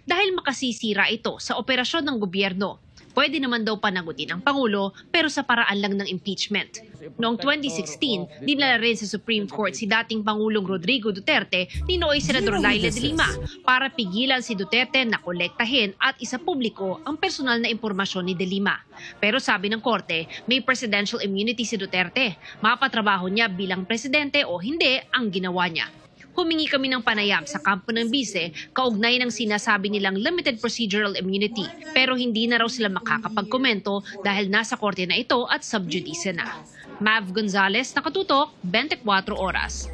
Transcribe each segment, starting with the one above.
dahil makasisira ito sa operasyon ng gobyerno. Pwede naman daw panagutin ang Pangulo pero sa paraan lang ng impeachment. Noong 2016, dinala rin sa Supreme Court si dating Pangulong Rodrigo Duterte ni nooy Senador Laila de Lima para pigilan si Duterte na kolektahin at isapubliko ang personal na impormasyon ni de Lima. Pero sabi ng korte, may presidential immunity si Duterte. Mapatrabaho niya bilang presidente o hindi ang ginawa niya. Humingi kami ng panayam sa kampo ng bise kaugnay ng sinasabi nilang limited procedural immunity pero hindi na raw sila makakapagkomento dahil nasa korte na ito at sub judice na. Mav Gonzalez, Nakatutok, 24 Oras.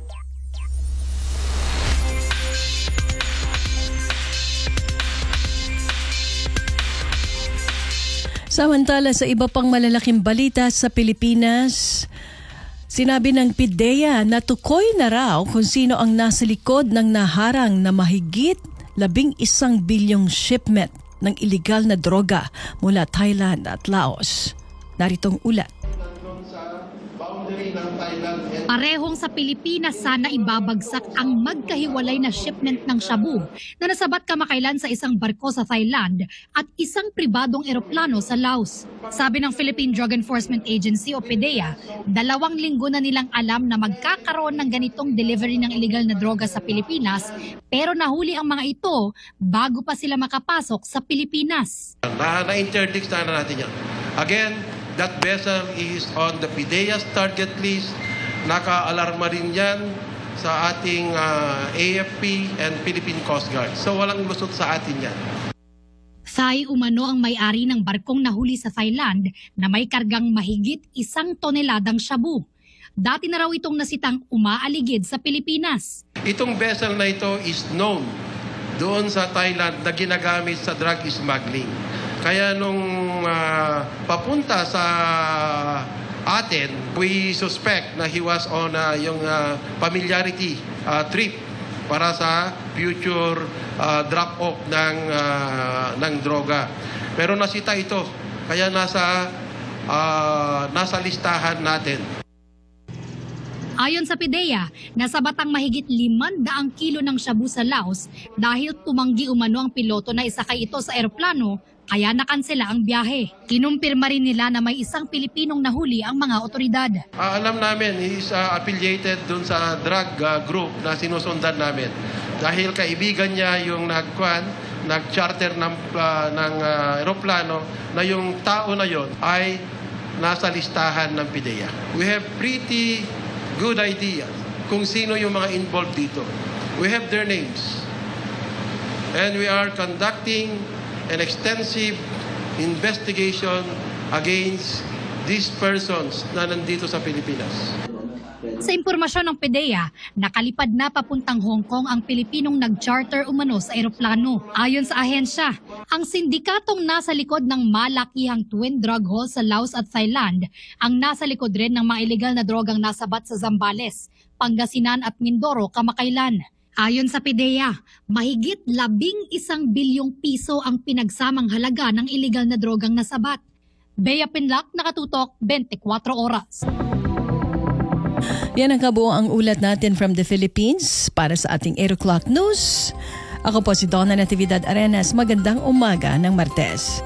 Samantala sa iba pang malalaking balita sa Pilipinas, sinabi ng PIDEA na tukoy na raw kung sino ang nasa likod ng naharang na mahigit 11 bilyong shipment ng iligal na droga mula Thailand at Laos. Naritong ulat. Parehong sa Pilipinas sana ibabagsak ang magkahiwalay na shipment ng shabu na nasabat kamakailan sa isang barko sa Thailand at isang pribadong eroplano sa Laos. Sabi ng Philippine Drug Enforcement Agency o PDEA, 2 linggo na nilang alam na magkakaroon ng ganitong delivery ng illegal na droga sa Pilipinas pero nahuli ang mga ito bago pa sila makapasok sa Pilipinas. Na-interdict na natin yan. Again, that vessel is on the PIDEA's target list. Naka-alarma rin yan sa ating AFP and Philippine Coast Guard. So walang lusot sa atin yan. Thai umano ang may-ari ng barkong nahuli sa Thailand na may kargang mahigit 1 toneladang shabu. Dati na raw itong nasitang umaaligid sa Pilipinas. Itong vessel na ito is known doon sa Thailand na ginagamit sa drug smuggling. Kaya nung papunta sa atin, we suspect na he was on yung familiarity trip para sa future drop-off ng droga. Pero nasita ito, kaya nasa listahan natin. Ayon sa PIDEA, nasabat ang mahigit 500 kilo ng shabu sa Laos dahil tumanggi umano ang piloto na isakay ito sa eroplano kaya nakansela ang biyahe. Kinumpirma rin nila na may isang Pilipinong nahuli ang mga otoridad. Alam namin, he is affiliated dun sa drug group na sinusundan namin. Dahil kaibigan niya yung nag-charter ng eroplano na yung tao na yon ay nasa listahan ng PIDEA. We have pretty good idea kung sino yung mga involved dito. We have their names. And we are conducting an extensive investigation against these persons na nandito sa Pilipinas. Sa impormasyon ng PIDEA, nakalipad na papuntang Hong Kong ang Pilipinong nag-charter umano sa eroplano. Ayon sa ahensya, ang sindikatong nasa likod ng malakihang twin drug haul sa Laos at Thailand ang nasa likod rin ng mga iligal na drogang nasabat sa Zambales, Pangasinan at Mindoro kamakailan. Ayon sa PIDEA, mahigit 11 bilyong piso ang pinagsamang halaga ng iligal na drogang nasabat. Bea Pinlac, Nakatutok, 24 Oras. Yan ang kabuoang ulat natin from the Philippines para sa ating 8 o'clock news. Ako po si Donna Natividad Arenas. Magandang umaga ng Martes.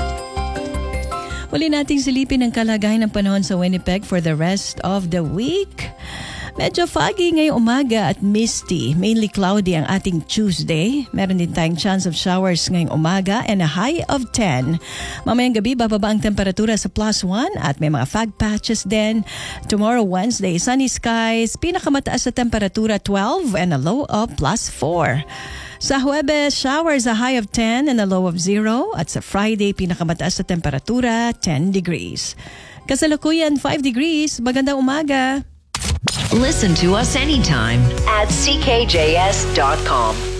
Muli nating silipin ang kalagayan ng panahon sa Winnipeg for the rest of the week. Medyo foggy ngayong umaga at misty. Mainly cloudy ang ating Tuesday. Meron din tayong chance of showers ngayong umaga and a high of 10. Mamayang gabi, bababa ang temperatura sa +1 at may mga fog patches din. Tomorrow, Wednesday, sunny skies. Pinakamataas sa temperatura 12 and a low of +4. Sa Huwebes, showers a high of 10 and a low of 0. At sa Friday, pinakamataas sa temperatura 10 degrees. Kasalukuyan 5 degrees. Magandang umaga. Listen to us anytime at ckjs.com.